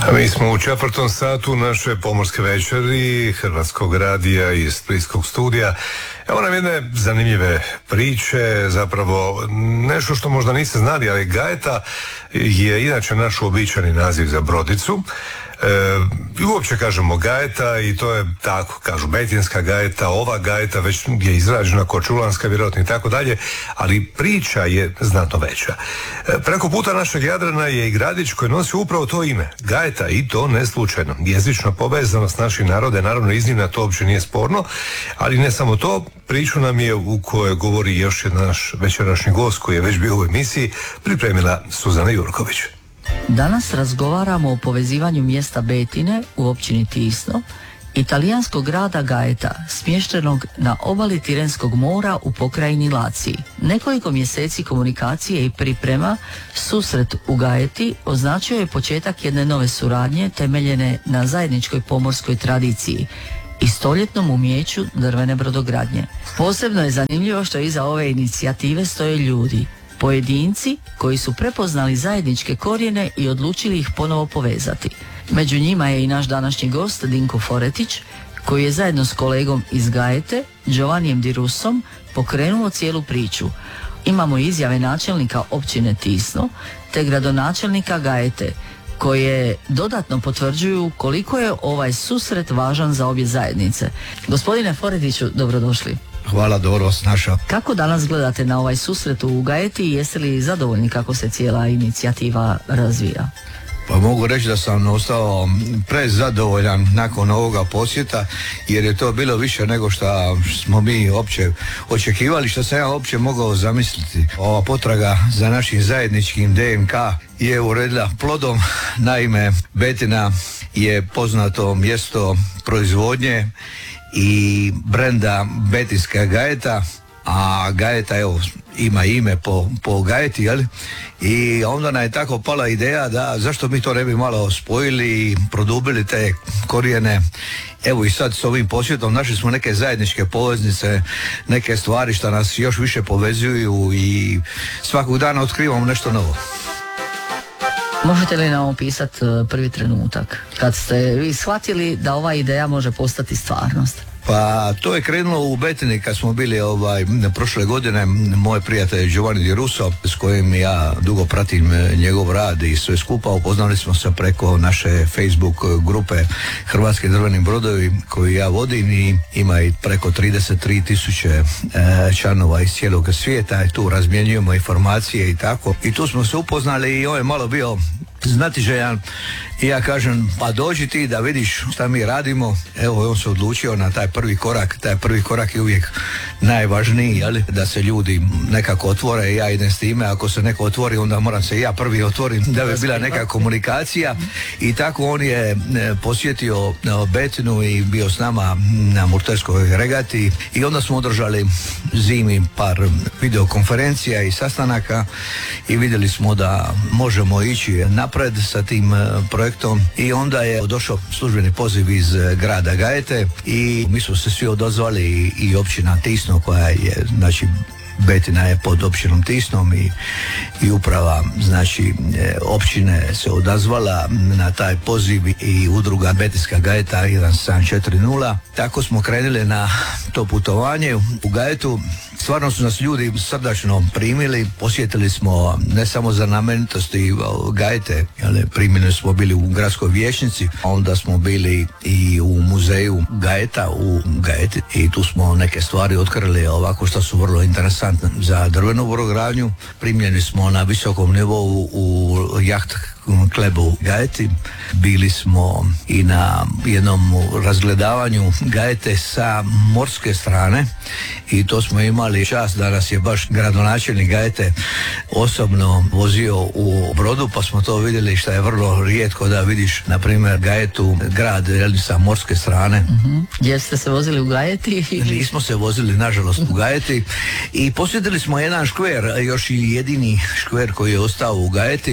A mi smo u 4. satu naše pomorske večeri Hrvatskog radija iz Splitskog studija. Evo nam jedne zanimljive priče, zapravo nešto što možda niste znali, ali gajeta je inače naš uobičajeni naziv za brodicu. I uopće kažemo gajeta i to je tako, kažu betinska gajeta, ova gajeta već je izrađena korčulanska vjerojatno i tako dalje, ali priča je znatno veća. Preko puta našeg Jadrana je i gradić koji nosi upravo to ime, gajeta, i to ne slučajno. Jezična povezanost naših naroda je naravno iznimna, to uopće nije sporno, ali ne samo to, priču nam je, u kojoj govori još jedan naš večerašnji gost koji je već bio u emisiji, pripremila Suzana Jurković. Danas razgovaramo o povezivanju mjesta Betine u općini Tisno i talijanskog grada Gaeta, smještenog na obali Tirenskog mora u pokrajini Laciji. Nekoliko mjeseci komunikacije i priprema, susret u Gaeti označio je početak jedne nove suradnje temeljene na zajedničkoj pomorskoj tradiciji i stoljetnom umijeću drvene brodogradnje. Posebno je zanimljivo što iza ove inicijative stoje ljudi, pojedinci koji su prepoznali zajedničke korijene i odlučili ih ponovo povezati. Među njima je i naš današnji gost Dinko Foretić, koji je zajedno s kolegom iz Gaete, Giovannijem Di Russom, pokrenuo cijelu priču. Imamo izjave načelnika općine Tisno te gradonačelnika Gaete, koje dodatno potvrđuju koliko je ovaj susret važan za obje zajednice. Gospodine Foretiću, dobrodošli. Hvala, dobro vas našao. Kako danas gledate na ovaj susret u Gaeti i jeste li zadovoljni kako se cijela inicijativa razvija? Pa mogu reći da sam ostao prezadovoljan nakon ovoga posjeta, jer je to bilo više nego što smo mi uopće očekivali, što sam ja uopće mogao zamisliti. Ova potraga za našim zajedničkim DNK je uredila plodom. Naime, Betina je poznato mjesto proizvodnje i brenda betinska gajeta, a gajeta evo ima ime po gajeti, jel? I onda nam je tako pala ideja da zašto mi to ne bi malo spojili i produbili te korijene. Evo i sad s ovim posjetom našli smo neke zajedničke poveznice, neke stvari što nas još više povezuju i svakog dana otkrivamo nešto novo. Možete li nam opisati prvi trenutak kad ste vi shvatili da ova ideja može postati stvarnost? Pa to je krenulo u Betini kad smo bili prošle godine. Moj prijatelj Giovanni Di Russo, s kojim ja dugo pratim njegov rad i sve skupa, upoznali smo se preko naše Facebook grupe Hrvatski drveni brodovi koju ja vodim i ima i preko 33.000 članova iz cijelog svijeta i tu razmjenjujemo informacije i tako. I tu smo se upoznali i on je malo bio znatiželjan i ja kažem, pa dođi ti da vidiš šta mi radimo. Evo, on se odlučio na taj prvi korak. Taj prvi korak je uvijek najvažniji, jel? Da se ljudi nekako otvore i ja idem s time. Ako se neko otvori, onda moram se ja prvi otvorim da bi bila neka komunikacija. I tako on je posjetio Betinu i bio s nama na Murterskoj regati i onda smo održali zimi par videokonferencija i sastanaka i vidjeli smo da možemo ići napred sa tim projektom i onda je došao službeni poziv iz grada Gaete i mi smo se svi odazvali i općina Tisno koja je, znači Betina je pod općinom Tisnom i uprava, znači općine se odazvala na taj poziv i udruga Betinska Gajeta 1740. Tako smo krenuli na to putovanje u Gajetu. Stvarno su nas ljudi srdačno primili, posjetili smo ne samo za znamenitosti Gajete, ali primili smo bili u gradskoj vijećnici, onda smo bili i u muzeju Gajeta u Gajeti i tu smo neke stvari otkrili ovako što su vrlo interesantne za drvenu brodogradnju. Primljeni smo na visokom nivou u jaht klubu Gajeti. Bili smo i na jednom razgledavanju Gajete sa morske strane i to smo imali čast da nas je baš gradonačelnik Gajete osobno vozio u brodu, pa smo to vidjeli što je vrlo rijetko da vidiš, na primjer, Gajetu, grad sa morske strane. Gdje ste se vozili u Gajeti? Nismo se vozili, nažalost, u Gajeti i posjetili smo jedan škver, još i jedini škver koji je ostao u Gajeti i to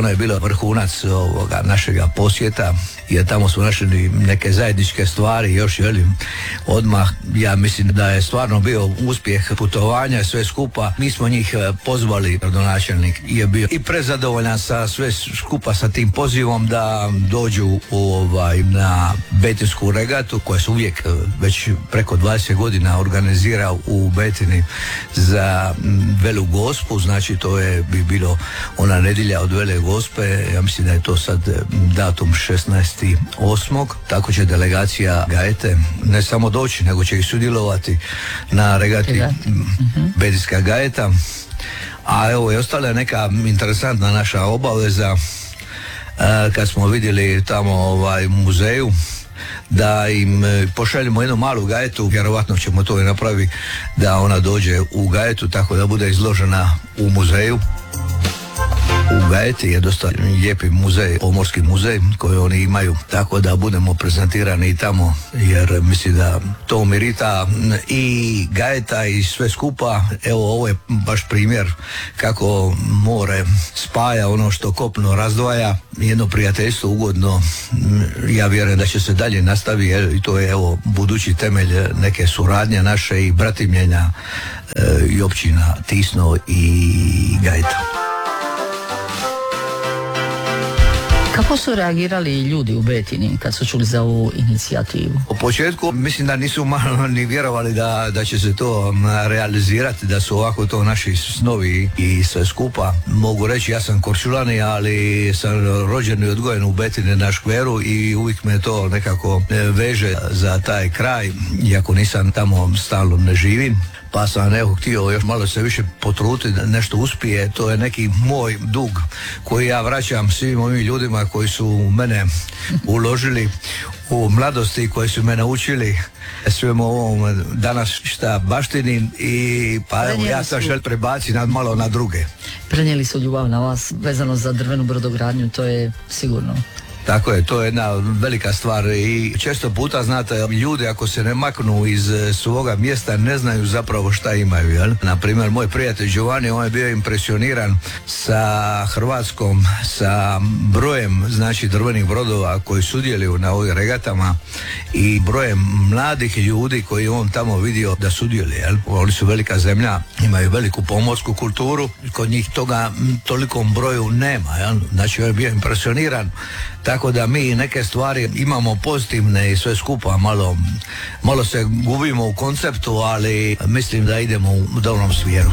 stvarno je bilo vrhunac ovoga našega posjeta, jer tamo smo našli neke zajedničke stvari još, odmah. Ja mislim da je stvarno bio uspjeh putovanja, sve skupa. Mi smo njih pozvali, gradonačelnik je bio i prezadovoljan sa sve skupa sa tim pozivom da dođu na betinsku regatu koja se uvijek već preko 20 godina organizira u Betini za Velu Gospu, znači to je bi bilo ona nedjelja od Vele Gospe, ja mislim da je to sad datum 16.8. Tako će delegacija Gajete ne samo doći, nego će i sudjelovati na regati Betinska Gajeta. A evo i ostala je neka interesantna naša obaveza kad smo vidjeli tamo muzeju da im pošaljemo jednu malu gajetu, vjerovatno ćemo to i napraviti da ona dođe u Gajetu, tako da bude izložena u muzeju. U Gajeti je dosta lijepi muzej, pomorski muzej koji oni imaju, tako da budemo prezentirani i tamo, jer mislim da to mirita i Gajeta i sve skupa. Evo, ovo je baš primjer kako more spaja ono što kopno razdvaja, jedno prijateljstvo ugodno. Ja vjerujem da će se dalje nastaviti i to je evo budući temelj neke suradnje naše i bratimljenja i općina Tisno i Gajeta. Kako su reagirali ljudi u Betini kad su čuli za ovu inicijativu? U početku mislim da nisu malo ni vjerovali da će se to realizirati, da su ovako to naši snovi i sve skupa. Mogu reći, ja sam Korčulani, ali sam rođen i odgojen u Betini na škveru i uvijek me to nekako veže za taj kraj, iako nisam tamo stalno ne živim. Pa sam htio još malo se više potruditi da nešto uspije. To je neki moj dug koji ja vraćam svim ovim ljudima koji su mene uložili u mladosti, koji su me naučili svemu ovom danas šta baštini i pa evo ja sam želim prebaciti malo na druge. Prenijeli su ljubav na vas vezano za drvenu brodogradnju, to je sigurno. Tako je, to je jedna velika stvar i često puta, znate, ljudi ako se ne maknu iz svoga mjesta ne znaju zapravo šta imaju, jel? Naprimjer, moj prijatelj Giovanni, on je bio impresioniran sa Hrvatskom, sa brojem, znači, drvenih brodova koji sudjeluju na ovim regatama i brojem mladih ljudi koji on tamo vidio da sudjeluje, jel? Oni su velika zemlja, imaju veliku pomorsku kulturu, kod njih toga tolikom broju nema, jel? Znači, on je bio impresioniran. Tako da mi neke stvari imamo pozitivne i sve skupa, malo se gubimo u konceptu, ali mislim da idemo u dobrom smjeru.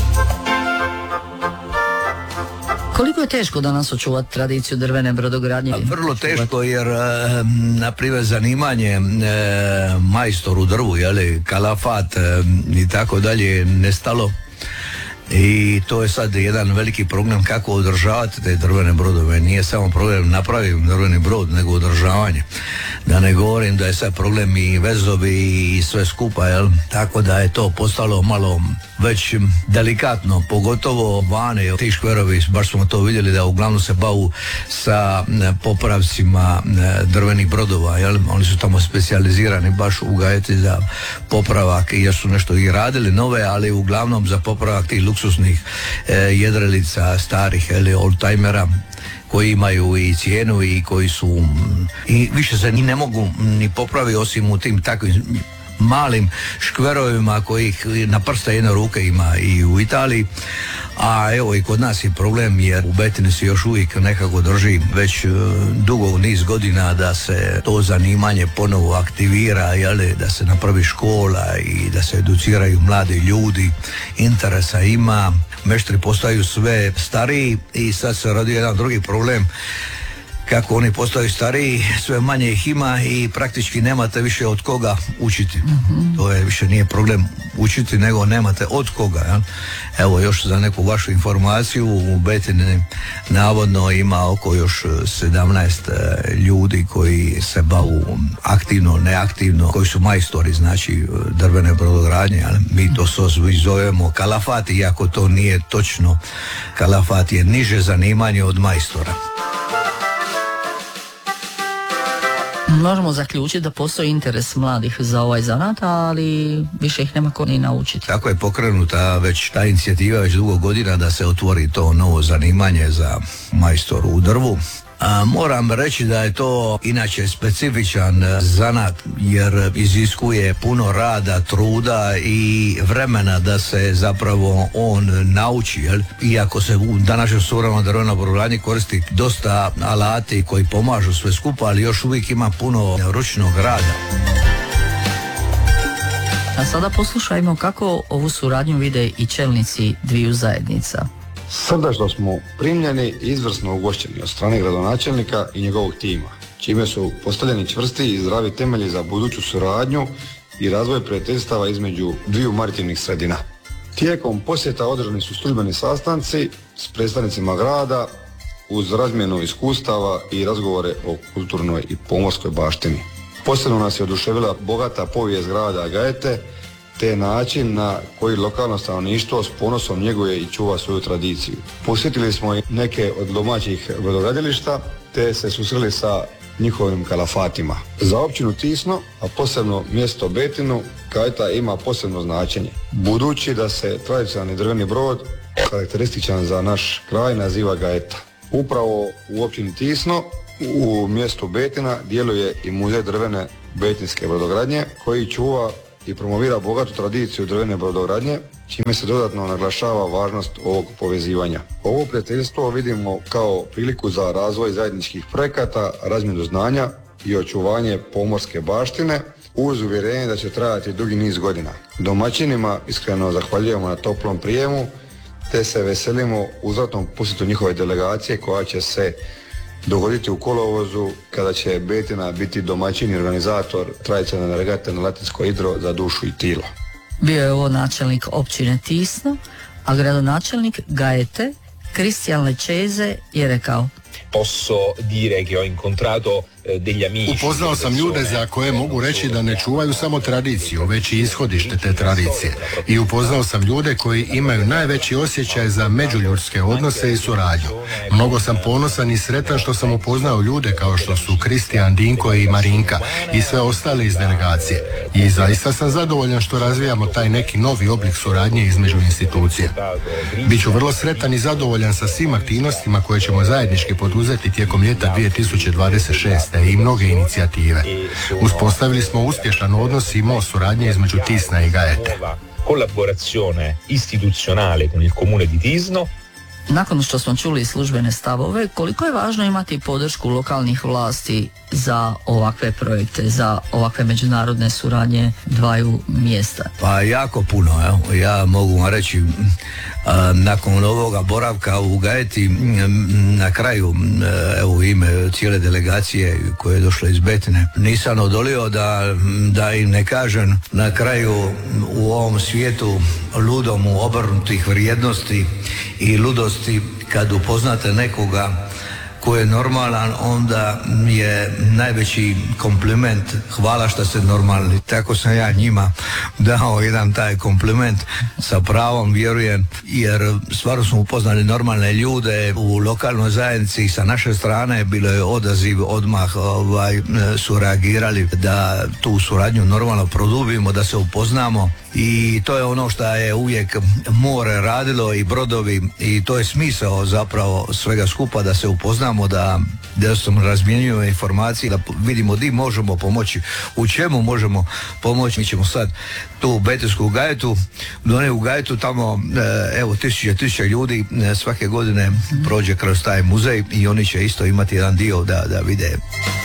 Koliko je teško danas očuvati tradiciju drvene brodogradnje? Vrlo teško, jer na primjer zanimanje majstor u drvu, kalafat i tako dalje nestalo. I to je sad jedan veliki problem kako održavati te drvene brodove. Nije samo problem napraviti drveni brod, nego održavanje. Da ne govorim da je sad problem i vezovi i sve skupa, jel? Tako da je to postalo malo već delikatno, pogotovo vane. Ti škverovi, baš smo to vidjeli da uglavnom se bavu sa popravcima drvenih brodova, jel? Oni su tamo specijalizirani baš u Gajeti za popravak i su nešto i radili nove, ali uglavnom za popravak tih luksusnih jedrilica, starih oldtimera koji imaju i cijenu i koji su i više se ni ne mogu ni popraviti osim u tim takvim malim škverovima kojih na prste jedne ruke ima i u Italiji. A evo i kod nas je problem, jer u Betini se još uvijek nekako drži već dugo niz godina da se to zanimanje ponovo aktivira, da se napravi škola i da se educiraju mladi ljudi. Interesa ima, meštri postaju sve stariji i sad se radi jedan drugi problem. Kako oni postaju stariji, sve manje ih ima i praktički nemate više od koga učiti. To je više nije problem učiti, nego nemate od koga. Ja? Evo još za neku vašu informaciju, u Betini navodno ima oko još 17 ljudi koji se bavu aktivno, neaktivno, koji su majstori, znači drvene brodogradnje. Ja? Mi to zovemo kalafat, iako to nije točno. Kalafat je niže zanimanje od majstora. Možemo zaključiti da postoji interes mladih za ovaj zanat, ali više ih nema ko ni naučiti. Tako je pokrenuta već ta inicijativa već dugo godina da se otvori to novo zanimanje za majstor u drvu. Moram reći da je to inače specifičan zanat jer iziskuje puno rada, truda i vremena da se zapravo on nauči. Iako se u današnjoj suvremenoj drvenoj brodogradnji koristi dosta alati koji pomažu sve skupa, ali još uvijek ima puno ručnog rada. A sada poslušajmo kako ovu suradnju vide i čelnici dviju zajednica. Srdačno smo primljeni i izvrsno ugošćeni od strane gradonačelnika i njegovog tima, čime su postavljeni čvrsti i zdravi temelji za buduću suradnju i razvoj prijateljstava između dviju maritimnih sredina. Tijekom posjeta održani su službeni sastanci s predstavnicima grada uz razmjenu iskustava i razgovore o kulturnoj i pomorskoj baštini. Posebno nas je oduševila bogata povijest grada Gajete, te način na koji lokalno stanovništvo s ponosom njeguje i čuva svoju tradiciju. Posjetili smo i neke od domaćih brodogradilišta, te se susreli sa njihovim kalafatima. Za općinu Tisno, a posebno mjesto Betinu, Gajeta ima posebno značenje, budući da se tradicionalni drveni brod, karakterističan za naš kraj, naziva Gajeta. Upravo u općini Tisno, u mjestu Betina, djeluje i muzej drvene betinske brodogradnje, koji čuva i promovira bogatu tradiciju drvene brodogradnje, čime se dodatno naglašava važnost ovog povezivanja. Ovo prijateljstvo vidimo kao priliku za razvoj zajedničkih projekata, razmjenu znanja i očuvanje pomorske baštine, uz uvjerenje da će trajati dugi niz godina. Domaćinima iskreno zahvaljujemo na toplom prijemu, te se veselimo uzvratnom posjetu njihove delegacije koja će se dogoditi u kolovozu kada će Betina biti domaćin i organizator tradicionalne regate na Latinsko Idro za dušu i tilo. Bio je ovo načelnik općine Tisno, a gradonačelnik Gajete, Cristian Lecese, je rekao: Posso dire che ho incontrato degli amici. Upoznao sam ljude za koje mogu reći da ne čuvaju samo tradiciju, već i ishodište te tradicije. I upoznao sam ljude koji imaju najveći osjećaj za međuljudske odnose i suradnju. Mnogo sam ponosan i sretan što sam upoznao ljude kao što su Kristijan, Dinko i Marinka i sve ostale iz delegacije. I zaista sam zadovoljan što razvijamo taj neki novi oblik suradnje između institucija. Biću vrlo sretan i zadovoljan sa svim aktivnostima koje ćemo zajednički poduzeti tijekom ljeta 2026. i mnoge inicijative. Uspostavili smo uspješan odnos i most suradnje između Tisna i Gajete. Collaborazione istituzionale con il comune di Tisno. Nakon što smo čuli službene stavove, koliko je važno imati podršku lokalnih vlasti za ovakve projekte, za ovakve međunarodne suradnje dvaju mjesta? Pa jako puno, evo. Ja mogu vam reći, nakon ovoga boravka u Gajeti, na kraju, evo, u ime cijele delegacije koje je došla iz Betine, nisam odolio da im ne kažem na kraju, u ovom svijetu ludom obrnutih vrijednosti i ludosti, kad upoznate nekoga ko je normalan, onda je najveći kompliment hvala što ste normalni. Tako sam ja njima dao jedan taj kompliment, sa pravom vjerujem, jer stvarno smo upoznali normalne ljude u lokalnoj zajednici. Sa naše strane bilo je odaziv, odmah su reagirali da tu suradnju normalno produbimo, da se upoznamo, i to je ono što je uvijek more radilo i brodovi, i to je smisao zapravo svega skupa, da se upoznamo, da se razmjenjujemo informacije, da vidimo di možemo pomoći, u čemu možemo pomoći. Mi ćemo sad tu u Betinsku Gajetu, u Gajetu tamo, evo, tisuće ljudi svake godine prođe kroz taj muzej i oni će isto imati jedan dio da vide.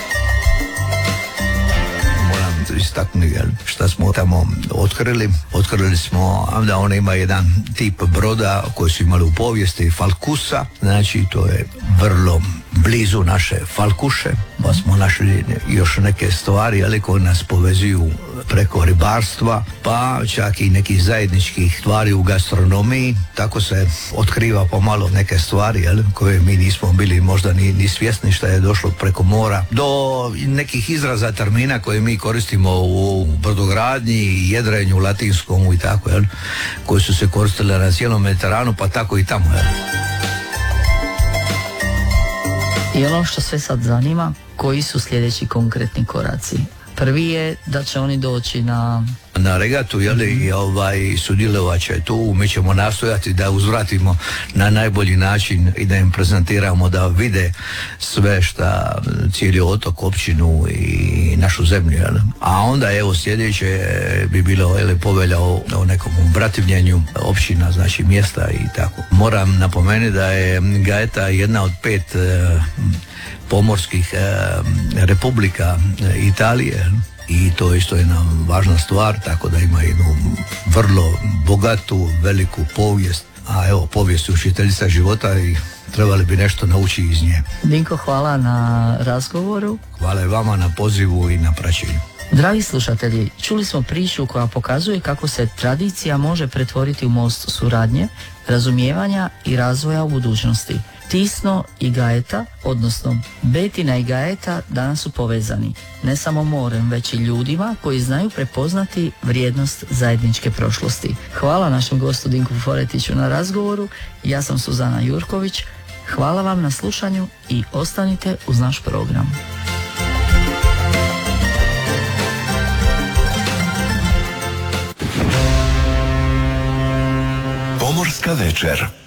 Istaknuti šta smo tamo otkrili. Otkrili smo da on ima jedan tip broda koji su imali u povijesti, Falkusa, znači to je vrlo blizu naše Falkuše, pa smo našli još neke stvari, ali koje nas povezuju preko ribarstva, pa čak i nekih zajedničkih stvari u gastronomiji. Tako se otkriva pomalo neke stvari, koje mi nismo bili možda ni svjesni šta je došlo preko mora, do nekih izraza, termina koje mi koristimo u brodogradnji, jedrenju, latinskom i tako, koji su se koristile na cijelom Mediteranu, pa tako i tamo. I ono što sve sad zanima, koji su sljedeći konkretni koraci? Prvi je da će oni doći na regatu, sudjelovat će tu. Mi ćemo nastojati da uzvratimo na najbolji način i da im prezentiramo, da vide sve šta, cijeli otok, općinu i našu zemlju. A onda sljedeće bi bilo povelja o nekom brativljenju općina, znači mjesta i tako. Moram napomenuti da je Gaeta jedna od 5 pomorskih republika Italije i to isto je jedna važna stvar, tako da ima jednu vrlo bogatu, veliku povijest, a povijest je učiteljica života i trebali bi nešto naučiti iz nje. Dinko, hvala na razgovoru. Hvala i vama na pozivu i na praćenju. Dragi slušatelji, čuli smo priču koja pokazuje kako se tradicija može pretvoriti u most suradnje, razumijevanja i razvoja u budućnosti. Tisno i Gaeta, odnosno Betina i Gaeta, danas su povezani. Ne samo morem, već i ljudima koji znaju prepoznati vrijednost zajedničke prošlosti. Hvala našem gostu Dinku Foretiću na razgovoru. Ja sam Suzana Jurković. Hvala vam na slušanju i ostanite uz naš program. Pomorska večer.